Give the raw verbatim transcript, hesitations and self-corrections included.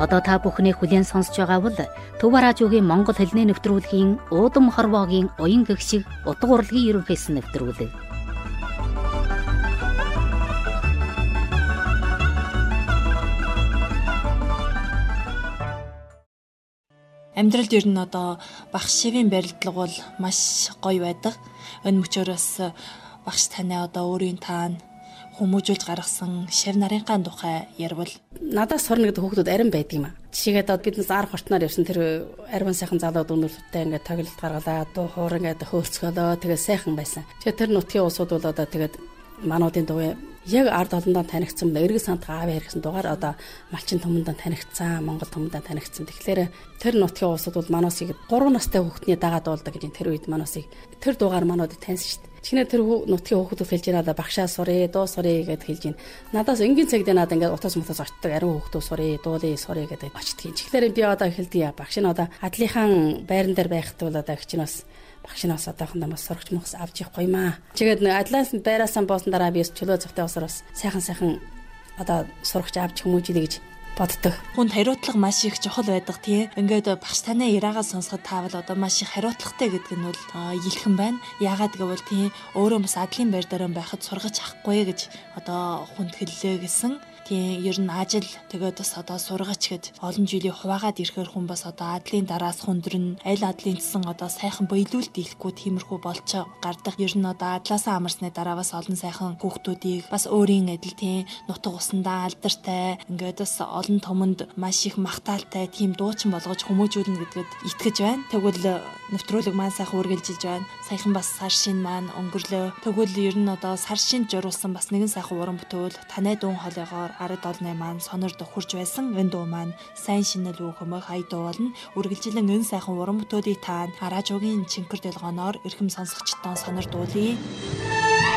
Одоо та бүхний хүлээн сонсож байгаа бол Төв радиогийн Монгол хэлний нэвтрүүлгийн Уудам хорвоогийн уян гэгшиг утга урлагийн ерөнхийсэн нэвтрүүлэг. Амьдралд ер нь одоо багш шивийн барилдлага бол маш гоё байдаг. Энэ мөчөөс багш таны одоо өөрийн таана хүмүүжүүлж гаргасан шив нарынхаа тухай ярил. Надаас сурна гэдэг хүүхдүүд арин байдаг юм аа. Жишээгээд одоо бид нар хортноор явсан тэр арван сайхан залууд өнөрлөлттэй ингээд тоглолт гаргалаа, дуу хоор ингээд хөөлцгөлөө тэгээ сайхан байсан. Тэгээ тэр нутгийн улсууд бол одоо тэгээд мануудын дуу яг ард олондоо танигдсан, эргэж санд аав яригсан дугаар одоо малчин түмэндээ танигдсан, Монгол түмэндээ танигдсан. Тэгэхээр тэр нутгийн улсууд бол мануусыг гурван настай хүүхдний дагаад уулдаг гэж тэр үед мануусыг тэр дуугаар мануудыг таньсан шүү дээ. Чинээ тэр нутгийн хүүхдүүд хэлж байна да багшаа сурыг, дуу сурыг гэдээ хэлж байна. Надаас энгийн цагт надад ингээд утас мутас очдог ариун хүүхдүүд сурыг, дуулыг сурыг гэдэг очдөг. Тэгэхээр би одоо хэлдэг яа багш нь одоо адлынхан байран дээр байхад бол одоо их чинь бас багшнаас одоохондоо бас сурагч мөхс авч явахгүй маа. Чигээд адлаас байраасан боосон дараа би чөлөө завтай усаар бас сайхан сайхан одоо сурагч авч хүмүүжлээ гэж боддог. Хүнд хариуцлага маш их чухал байдаг тий. Ингээд багш таны яриагаа сонсоход таавал одоо маш их хариуцлагатай гэдэг нь бол илхэн байна. Яагаад гэвэл тий өөрөө бас адлын байр дээр байхад сургаж авахгүй гэж одоо хүнд хэллээ гэсэн. Тийм ер нь ажил тэгээд бас одоо сургач гэд олон жилийн хуваагаад ирэхээр хүн бас одоо адлын дараас хүндрэн аль адлын гэсэн одоо сайхан баялуулт ихгүй тиймэрхүү болч гардаг. Ер нь одоо адлаасаа амарсны дараа бас олон сайхан хүүхдүүдийг бас өөрийн адил тийм нутаг усандаа алдартай ингээд бас олон томонд маш их магтаалтай тийм дуучин болгож хүмүүжүүлнэ гэдгэд итгэж байна. Тэгвэл нэвтрүүлэг маань сайхан үргэлжилж байна. Саяхан бас сар шин маань өнгөрлөө. Тэгвэл ер нь одоо сар шин журуулсан бас нэгэн сайхан уран бүтээл танай дуун хоолойгоор ард олны маань сонор дөхөрж байсан. Энэ дуу маань сайн шинэл үхэмэх хай дуу болно. Үргэлжлэн энэ сайхан уран бүтээлийг таана Аражуугийн чингэр дэлгооноор эрхэм сонсогчдоо сонор дуулъя.